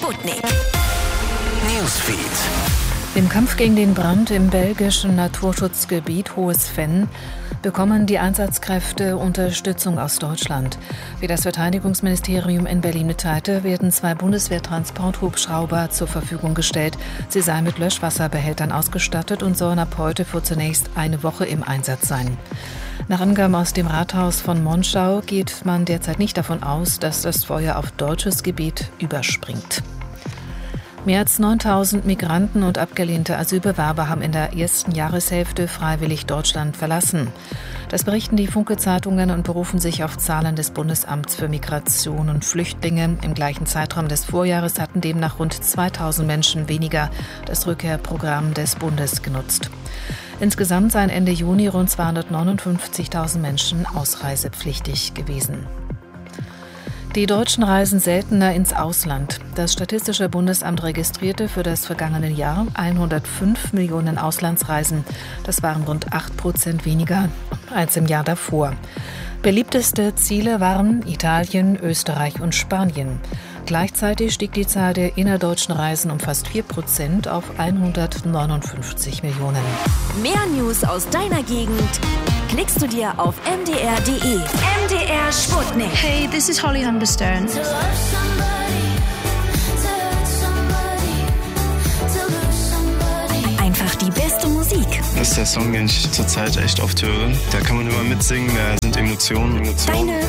Sputnik Newsfeed. Im Kampf gegen den Brand im belgischen Naturschutzgebiet Hohes Venn bekommen die Einsatzkräfte Unterstützung aus Deutschland. Wie das Verteidigungsministerium in Berlin mitteilte, werden 2 Bundeswehr-Transporthubschrauber zur Verfügung gestellt. Sie seien mit Löschwasserbehältern ausgestattet und sollen ab heute für zunächst eine Woche im Einsatz sein. Nach Angaben aus dem Rathaus von Monschau geht man derzeit nicht davon aus, dass das Feuer auf deutsches Gebiet überspringt. Mehr als 9.000 Migranten und abgelehnte Asylbewerber haben in der ersten Jahreshälfte freiwillig Deutschland verlassen. Das berichten die Funke-Zeitungen und berufen sich auf Zahlen des Bundesamts für Migration und Flüchtlinge. Im gleichen Zeitraum des Vorjahres hatten demnach rund 2.000 Menschen weniger das Rückkehrprogramm des Bundes genutzt. Insgesamt seien Ende Juni rund 259.000 Menschen ausreisepflichtig gewesen. Die Deutschen reisen seltener ins Ausland. Das Statistische Bundesamt registrierte für das vergangene Jahr 105 Millionen Auslandsreisen. Das waren rund 8% weniger als im Jahr davor. Beliebteste Ziele waren Italien, Österreich und Spanien. Gleichzeitig stieg die Zahl der innerdeutschen Reisen um fast 4% auf 159 Millionen. Mehr News aus deiner Gegend klickst du dir auf mdr.de. MDR Sputnik. Hey, this is Holly Humberstone. Einfach die beste Musik. Das ist der Song, den ich zurzeit echt oft höre. Da kann man immer mitsingen, da sind Emotionen. Deine